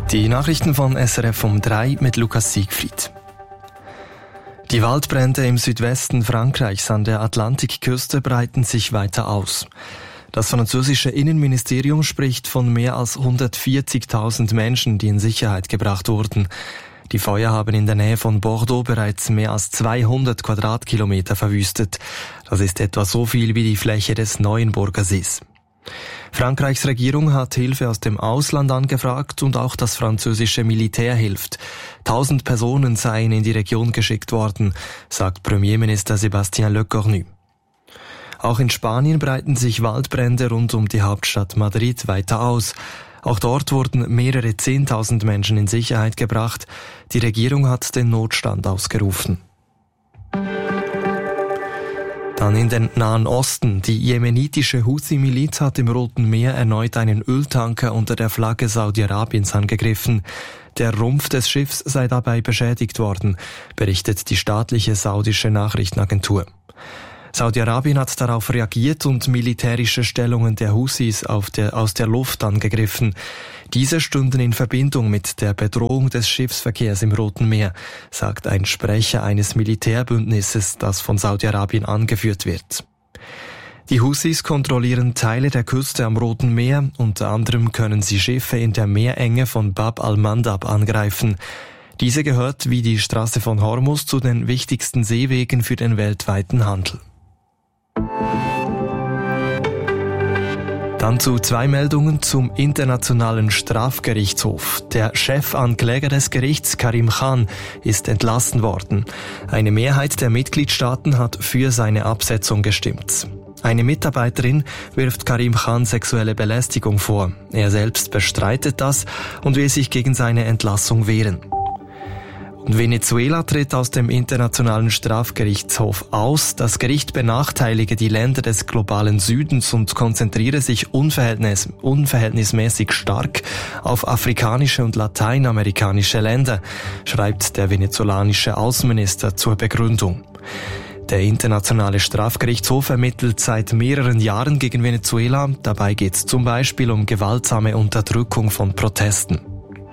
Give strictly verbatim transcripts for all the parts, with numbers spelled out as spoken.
Die Nachrichten von S R F um drei mit Lukas Siegfried. Die Waldbrände im Südwesten Frankreichs an der Atlantikküste breiten sich weiter aus. Das französische Innenministerium spricht von mehr als hundertvierzigtausend Menschen, die in Sicherheit gebracht wurden. Die Feuer haben in der Nähe von Bordeaux bereits mehr als zweihundert Quadratkilometer verwüstet. Das ist etwa so viel wie die Fläche des Neuenburger Sees. Frankreichs Regierung hat Hilfe aus dem Ausland angefragt und auch das französische Militär hilft. Tausend Personen seien in die Region geschickt worden, sagt Premierminister Sébastien Lecornu. Auch in Spanien breiten sich Waldbrände rund um die Hauptstadt Madrid weiter aus. Auch dort wurden mehrere Zehntausend Menschen in Sicherheit gebracht. Die Regierung hat den Notstand ausgerufen. Dann in den Nahen Osten. Die jemenitische Houthi-Miliz hat im Roten Meer erneut einen Öltanker unter der Flagge Saudi-Arabiens angegriffen. Der Rumpf des Schiffs sei dabei beschädigt worden, berichtet die staatliche saudische Nachrichtenagentur. Saudi-Arabien hat darauf reagiert und militärische Stellungen der Houthis auf der, aus der Luft angegriffen. Diese stünden in Verbindung mit der Bedrohung des Schiffsverkehrs im Roten Meer, sagt ein Sprecher eines Militärbündnisses, das von Saudi-Arabien angeführt wird. Die Houthis kontrollieren Teile der Küste am Roten Meer, unter anderem können sie Schiffe in der Meerenge von Bab al-Mandab angreifen. Diese gehört wie die Straße von Hormuz zu den wichtigsten Seewegen für den weltweiten Handel. Dann zu zwei Meldungen zum Internationalen Strafgerichtshof. Der Chefankläger des Gerichts, Karim Khan, ist entlassen worden. Eine Mehrheit der Mitgliedstaaten hat für seine Absetzung gestimmt. Eine Mitarbeiterin wirft Karim Khan sexuelle Belästigung vor. Er selbst bestreitet das und will sich gegen seine Entlassung wehren. Und Venezuela tritt aus dem Internationalen Strafgerichtshof aus. Das Gericht benachteilige die Länder des globalen Südens und konzentriere sich unverhältnis, unverhältnismäßig stark auf afrikanische und lateinamerikanische Länder, schreibt der venezolanische Außenminister zur Begründung. Der Internationale Strafgerichtshof ermittelt seit mehreren Jahren gegen Venezuela. Dabei geht es zum Beispiel um gewaltsame Unterdrückung von Protesten.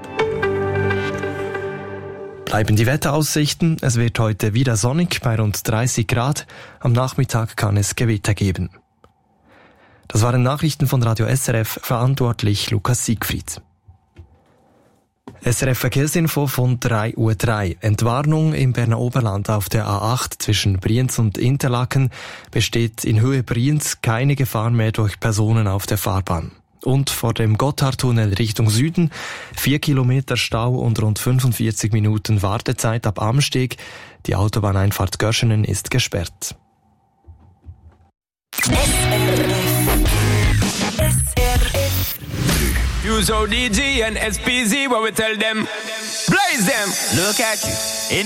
Bleiben die Wetteraussichten. Es wird heute wieder sonnig bei rund dreißig Grad. Am Nachmittag kann es Gewitter geben. Das waren Nachrichten von Radio S R F, verantwortlich Lukas Siegfried. S R F Verkehrsinfo von drei Uhr drei. Entwarnung im Berner Oberland auf der A acht zwischen Brienz und Interlaken besteht in Höhe Brienz keine Gefahr mehr durch Personen auf der Fahrbahn. Und vor dem Gotthardtunnel Richtung Süden vier Kilometer Stau und rund fünfundvierzig Minuten Wartezeit ab Amsteg. Die Autobahneinfahrt Görschenen ist gesperrt. S R F. S R F. Use O D G and S P Z, what we tell them. Blaze them. Look at you.